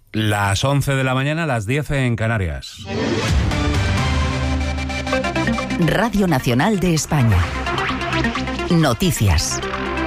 Las 11 de la mañana, las 10 en Canarias. Radio Nacional de España. Noticias.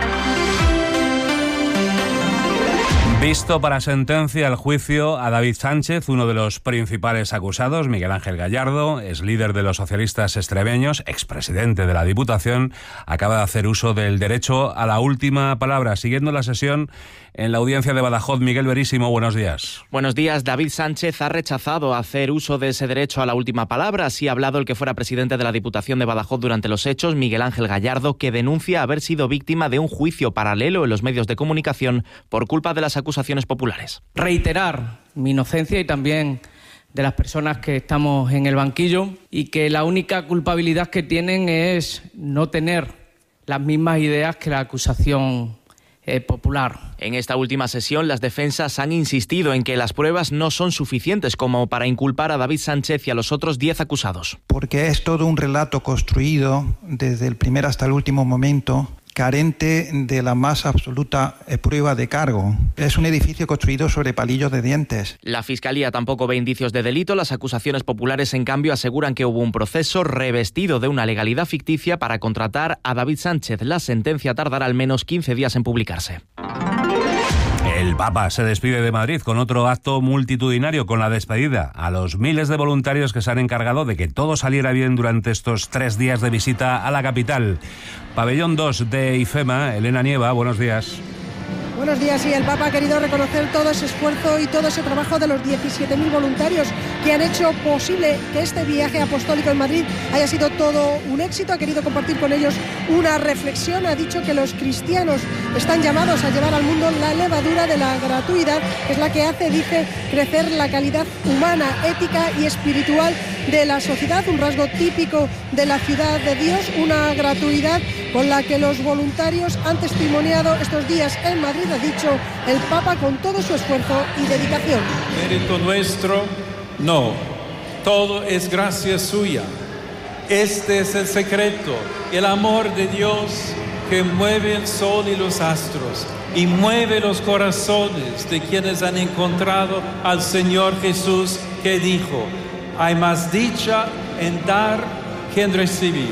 Visto para sentencia el juicio a David Sánchez, uno de los principales acusados. Miguel Ángel Gallardo es líder de los socialistas extremeños, expresidente de la Diputación, acaba de hacer uso del derecho a la última palabra. Siguiendo la sesión en la audiencia de Badajoz, Miguel Verísimo, buenos días. Buenos días. David Sánchez ha rechazado hacer uso de ese derecho a la última palabra. Así ha hablado el que fuera presidente de la Diputación de Badajoz durante los hechos, Miguel Ángel Gallardo, que denuncia haber sido víctima de un juicio paralelo en los medios de comunicación por culpa de las acusaciones populares. Reiterar mi inocencia y también de las personas que estamos en el banquillo, y que la única culpabilidad que tienen es no tener las mismas ideas que la acusación popular. En esta última sesión, las defensas han insistido en que las pruebas no son suficientes como para inculpar a David Sánchez y a los otros 10 acusados. Porque es todo un relato construido desde el primer hasta el último momento, carente de la más absoluta prueba de cargo. Es un edificio construido sobre palillos de dientes. La Fiscalía tampoco ve indicios de delito. Las acusaciones populares, en cambio, aseguran que hubo un proceso revestido de una legalidad ficticia para contratar a David Sánchez. La sentencia tardará al menos 15 días en publicarse. El Papa se despide de Madrid con otro acto multitudinario, con la despedida a los miles de voluntarios que se han encargado de que todo saliera bien durante estos 3 días de visita a la capital. Pabellón 2 de IFEMA, Elena Nieva, buenos días. Buenos días. Sí, el Papa ha querido reconocer todo ese esfuerzo y todo ese trabajo de los 17.000 voluntarios que han hecho posible que este viaje apostólico en Madrid haya sido todo un éxito. Ha querido compartir con ellos una reflexión. Ha dicho que los cristianos están llamados a llevar al mundo la levadura de la gratuidad, que es la que hace, dice, crecer la calidad humana, ética y espiritual de la sociedad, un rasgo típico de la ciudad de Dios, una gratuidad con la que los voluntarios han testimoniado estos días en Madrid, ha dicho el Papa, con todo su esfuerzo y dedicación. Mérito nuestro, no, todo es gracia suya. Este es el secreto, el amor de Dios que mueve el sol y los astros y mueve los corazones de quienes han encontrado al Señor Jesús, que dijo: hay más dicha en dar que en recibir.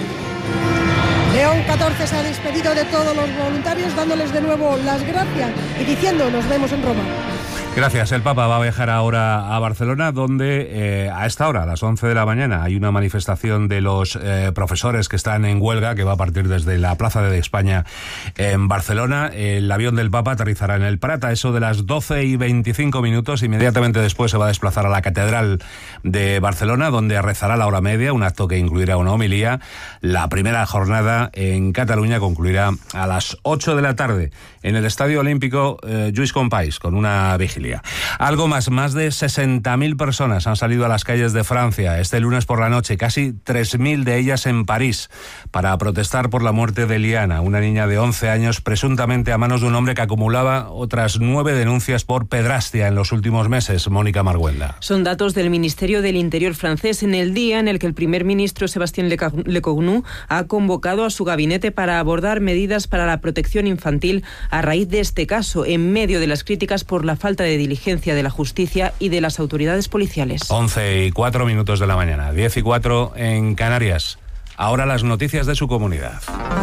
León XIV se ha despedido de todos los voluntarios, dándoles de nuevo las gracias y diciendo: nos vemos en Roma. Gracias. El Papa va a viajar ahora a Barcelona, donde a esta hora, a las 11 de la mañana, hay una manifestación de los profesores que están en huelga, que va a partir desde la Plaza de España en Barcelona. El avión del Papa aterrizará en el Prat a eso de las 12:25. Inmediatamente después se va a desplazar a la Catedral de Barcelona, donde rezará la hora media, un acto que incluirá una homilía. La primera jornada en Cataluña concluirá a las 8 de la tarde en el Estadio Olímpico Lluís Companys, con una vigilia. Algo más de 60.000 personas han salido a las calles de Francia este lunes por la noche, casi 3.000 de ellas en París, para protestar por la muerte de Liana, una niña de 11 años, presuntamente a manos de un hombre que acumulaba otras 9 denuncias por pedrastia en los últimos meses. Mónica Marguelda. Son datos del Ministerio del Interior francés, en el día en el que el primer ministro Sébastien Lecornu ha convocado a su gabinete para abordar medidas para la protección infantil a raíz de este caso, en medio de las críticas por la falta de diligencia de la justicia y de las autoridades policiales. 11:04 de la mañana, 10:04 en Canarias. Ahora las noticias de su comunidad.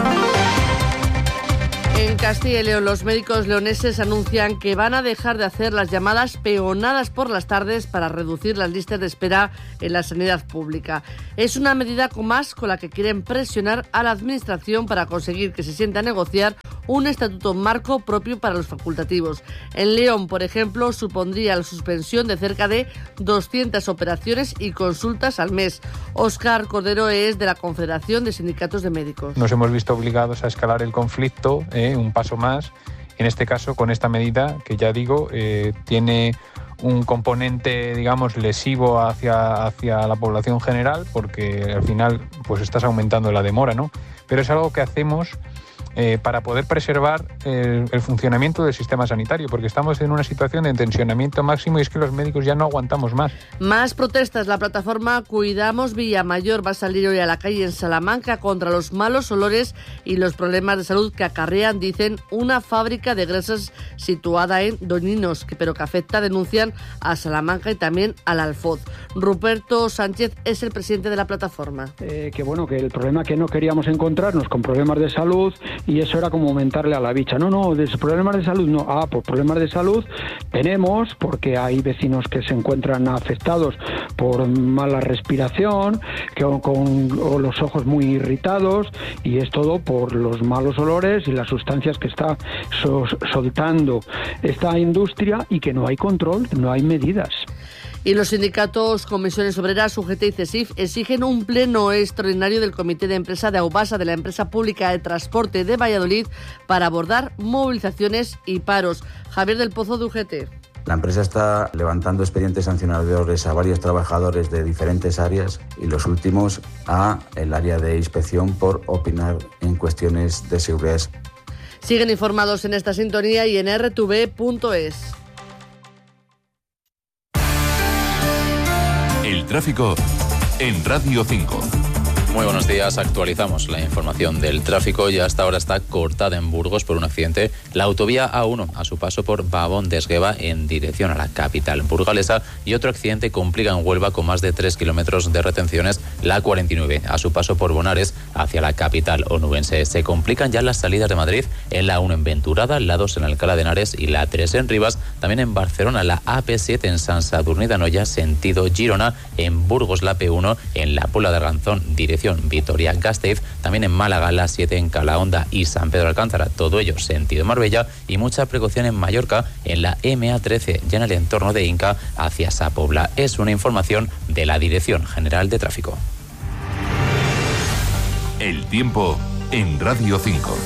En Castilla y León, los médicos leoneses anuncian que van a dejar de hacer las llamadas peonadas por las tardes para reducir las listas de espera en la sanidad pública. Es una medida con la que quieren presionar a la Administración para conseguir que se sienta a negociar un estatuto marco propio para los facultativos. En León, por ejemplo, supondría la suspensión de cerca de 200 operaciones y consultas al mes. Óscar Cordero es de la Confederación de Sindicatos de Médicos. Nos hemos visto obligados a escalar el conflicto, un paso más, en este caso con esta medida que, ya digo, tiene un componente, digamos, lesivo hacia la población general, porque al final pues estás aumentando la demora, ¿no? Pero es algo que hacemos para poder preservar el funcionamiento del sistema sanitario, porque estamos en una situación de tensionamiento máximo y es que los médicos ya no aguantamos más. Más protestas. La plataforma Cuidamos Villamayor va a salir hoy a la calle en Salamanca contra los malos olores y los problemas de salud que acarrean, dicen, una fábrica de grasas situada en Doñinos, pero que afecta, denuncian, a Salamanca y también al Alfoz. Ruperto Sánchez es el presidente de la plataforma. Que el problema que no queríamos encontrarnos con problemas de salud, y eso era como aumentarle a la bicha. No, de problemas de salud no. Pues problemas de salud tenemos, porque hay vecinos que se encuentran afectados por mala respiración, o los ojos muy irritados, y es todo por los malos olores y las sustancias que está soltando esta industria, y que no hay control, no hay medidas. Y los sindicatos Comisiones Obreras, UGT y CESIF exigen un pleno extraordinario del Comité de Empresa de Aubasa, de la empresa pública de transporte de Valladolid, para abordar movilizaciones y paros. Javier del Pozo, de UGT. La empresa está levantando expedientes sancionadores a varios trabajadores de diferentes áreas, y los últimos a el área de inspección por opinar en cuestiones de seguridad. Siguen informados en esta sintonía y en rtv.es. El tráfico en Radio 5. Muy buenos días, actualizamos la información del tráfico. Ya hasta ahora está cortada en Burgos por un accidente la autovía A1 a su paso por Babón de Esgueva en dirección a la capital burgalesa, y otro accidente complica en Huelva con más de 3 kilómetros de retenciones la A49 a su paso por Bonares hacia la capital onubense. Se complican ya las salidas de Madrid en la A1 en Venturada, la 2 en Alcalá de Henares y la 3 en Rivas. También en Barcelona la AP7 en San Sadurní d'Anoia sentido Girona, en Burgos la P1 en la Puebla de Arganzón dirección Vitoria-Gasteiz, también en Málaga la 7 en Calahonda y San Pedro Alcántara, todo ello sentido Marbella, y mucha precaución en Mallorca en la MA13 ya en el entorno de Inca hacia Sa Pobla. Es una información de la Dirección General de Tráfico. El tiempo en Radio 5.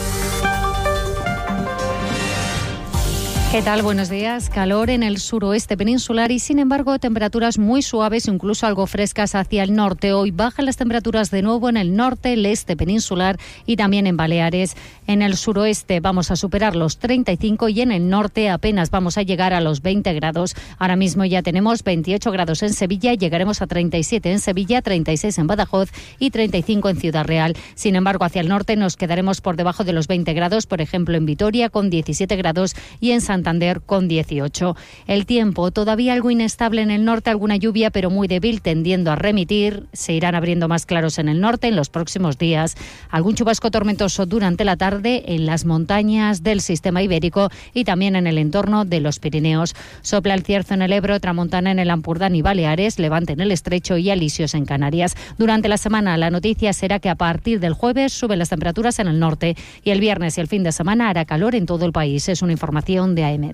¿Qué tal? Buenos días. Calor en el suroeste peninsular y, sin embargo, temperaturas muy suaves, incluso algo frescas hacia el norte. Hoy bajan las temperaturas de nuevo en el norte, el este peninsular y también en Baleares. En el suroeste vamos a superar los 35 y en el norte apenas vamos a llegar a los 20 grados. Ahora mismo ya tenemos 28 grados en Sevilla, llegaremos a 37 en Sevilla, 36 en Badajoz y 35 en Ciudad Real. Sin embargo, hacia el norte nos quedaremos por debajo de los 20 grados, por ejemplo, en Vitoria con 17 grados y en Santander con 18. El tiempo todavía algo inestable en el norte, alguna lluvia pero muy débil tendiendo a remitir. Se irán abriendo más claros en el norte en los próximos días. Algún chubasco tormentoso durante la tarde en las montañas del sistema ibérico y también en el entorno de los Pirineos. Sopla el cierzo en el Ebro, tramontana en el Ampurdán y Baleares, levante en el Estrecho y alisios en Canarias. Durante la semana la noticia será que a partir del jueves suben las temperaturas en el norte y el viernes y el fin de semana hará calor en todo el país. Es una información de AEMET.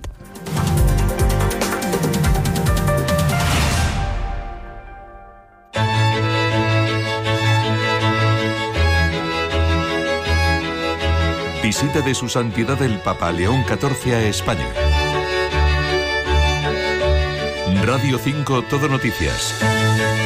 Visita de Su Santidad el Papa León XIV a España. Radio 5 Todo Noticias.